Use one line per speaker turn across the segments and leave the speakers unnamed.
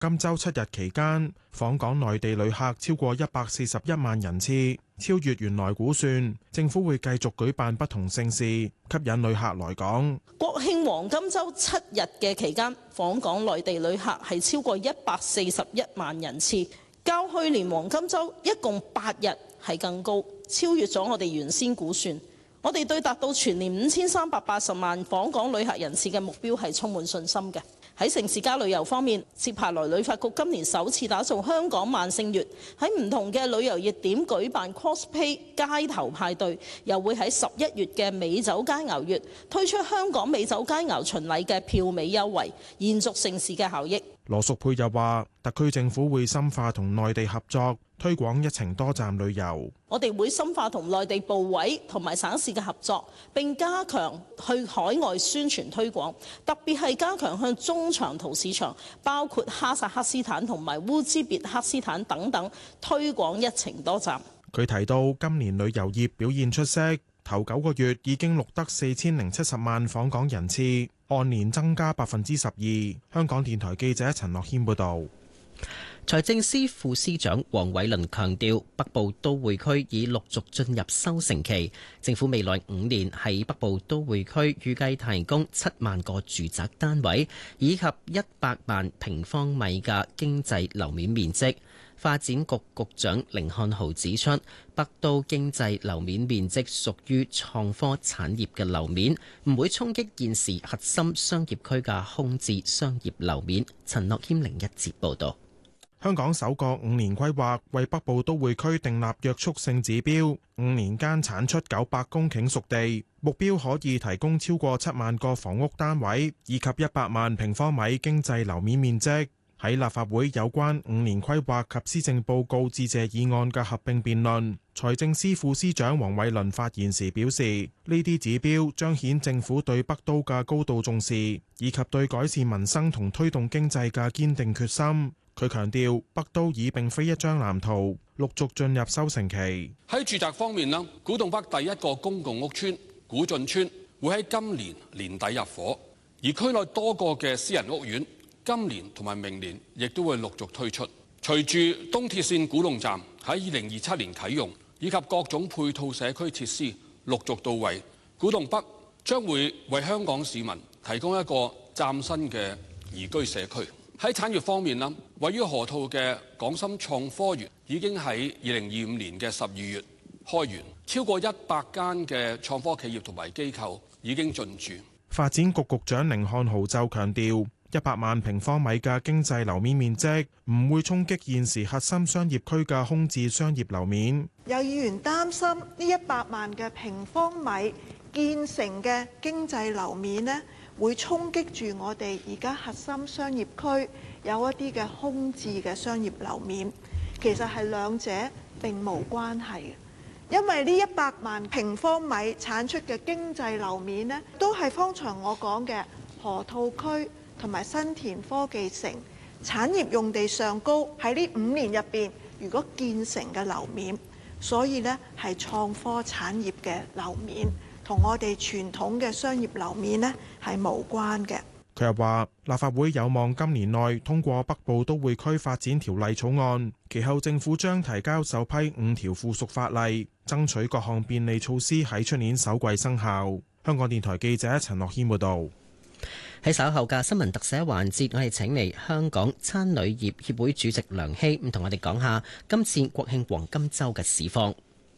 今週7日期間，訪港內地旅客超過141萬人次，超越原來估算。政府會繼續舉辦不同盛事，吸引旅客來港。
國慶黃金週7日嘅期間，訪港內地旅客係超過141萬人次，較去年黃金週一共8日係更高，超越咗我哋原先估算。我哋對達到全年5380萬訪港旅客人次嘅目標係充滿信心嘅。喺城市加旅遊方面，接下來旅發局今年首次打造香港萬聖月，喺唔同嘅旅遊熱點舉辦 cosplay 街頭派對，又會喺11月嘅美酒佳餚月推出香港美酒佳餚巡禮嘅票尾優惠，延續盛事嘅效益。
羅淑佩又話，特區政府會深化同內地合作，推廣一程多站旅遊。
我哋會深化同內地部委同埋省市嘅合作，並加強去海外宣傳推廣，特別係加強向中長途市場，包括哈薩克斯坦同埋烏茲別克斯坦等等，推廣一程多站。
佢提到今年旅遊業表現出色，頭9個月已經錄得4070萬訪港人次，按年增加12%。香港電台記者陳樂軒報導。
財政司副司長黃偉綸強調，北部都會區已陸續進入收成期，政府未來5年喺北部都會區預計提供7萬個住宅單位，以及100萬平方米嘅經濟樓面面積。發展局局長甯漢豪指出，北都經濟樓面面積屬於創科產業嘅樓面，唔會衝擊現時核心商業區嘅空置商業樓面。陳樂謙另一節報導。
香港首個5年規劃為北部都會區訂立約束性指標，5年間產出900公頃熟地，目標可以提供超過7萬個房屋單位，以及100萬平方米經濟樓面面積。喺立法會有關5年規劃及施政報告致謝議案嘅合併辯論，財政司副司長黃偉綸發言時表示，呢啲指標彰顯政府對北都嘅高度重視，以及對改善民生同推動經濟嘅堅定決心。佢強調，北都已並非一張藍圖，陸續進入收成期。
喺住宅方面呢，古洞北第一個公共屋邨古晉邨會喺今年年底入伙，而區內多個嘅私人屋苑今年同埋明年亦都會陸續推出。隨住東鐵線古洞站喺2027年啟用，以及各種配套社區設施陸續到位，古洞北將會為香港市民提供一個嶄新嘅宜居社區。喺產業方面啦，位於河套嘅港深創科園已經喺2025年嘅12月開園，超過100間嘅創科企業同埋機構已經進駐。
發展局局長甯漢豪就強調，100萬平方米嘅經濟樓面面積唔會衝擊現時核心商業區嘅空置商業樓面。
有議員擔心呢100萬嘅平方米建成嘅經濟樓面呢，會衝擊住我哋而家核心商業區有一啲嘅空置嘅商業樓面，其實係兩者並無關係嘅，因為呢100萬平方米產出嘅經濟樓面呢，都係方才我講嘅河套區同埋新田科技城產業用地上高喺呢5年入邊，如果建成嘅樓面，所以呢係創科產業嘅樓面。同我哋傳統嘅商業樓面呢係無關嘅。
佢又話，立法會有望今年內通過北部都會區發展條例草案，其後政府將提交首批5條附屬法例，爭取各項便利措施喺出年首季生效。香港電台記者陳樂軒報導。
喺稍後嘅新聞特寫環節，我哋請嚟香港餐旅業協會主席梁希，咁同我哋講下今次國慶黃金週嘅市況。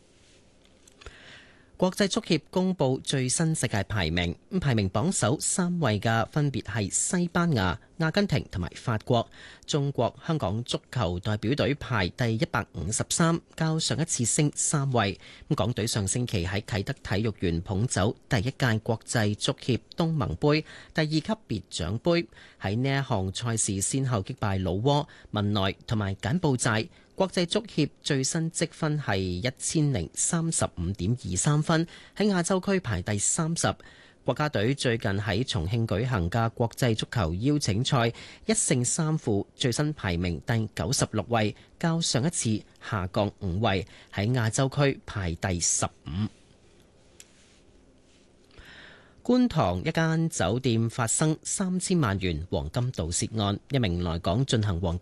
國際足協公布最新世界排名，排名榜首3位嘅分別係西班牙、阿根廷同埋法國。中國香港足球代表隊排第153，較上一次升3位。港隊上星期喺啟德體育園捧走第1屆國際足協東盟杯第2級別獎杯，喺呢一項賽事先後擊敗老撾、文萊同埋柬埔寨。國際足協最新積分係1035.23分，喺亞洲區排第30。國家隊最近喺重慶舉行嘅國際足球邀請賽1勝3負，最新排名第96位，較上一次下降5位，喺亞洲區排第15。 觀塘一間酒店發生3000萬元黃金盜竊案，一名來港進行黃